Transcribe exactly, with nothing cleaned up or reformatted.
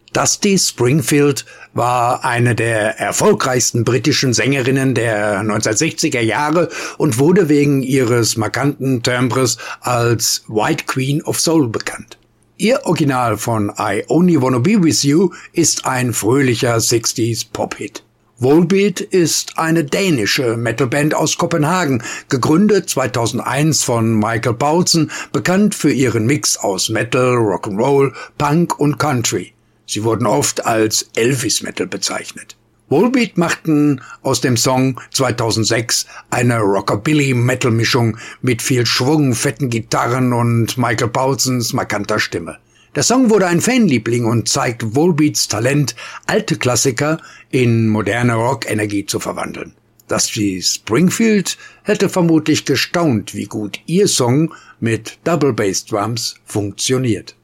Dusty Springfield war eine der erfolgreichsten britischen Sängerinnen der neunzehnhundertsechziger Jahre und wurde wegen ihres markanten Timbres als White Queen of Soul bekannt. Ihr Original von I Only Wanna Be With You ist ein fröhlicher sechziger Pop-Hit. Volbeat ist eine dänische Metalband aus Kopenhagen, gegründet zweitausendeins von Michael Poulsen, bekannt für ihren Mix aus Metal, Rock'n'Roll, Punk und Country. Sie wurden oft als Elvis Metal bezeichnet. Volbeat machten aus dem Song zweitausendsechs eine Rockabilly-Metal-Mischung mit viel Schwung, fetten Gitarren und Michael Poulsens markanter Stimme. Der Song wurde ein Fanliebling und zeigt Volbeats Talent, alte Klassiker in moderne Rock-Energie zu verwandeln. Dusty Springfield hätte vermutlich gestaunt, wie gut ihr Song mit Double Bass Drums funktioniert.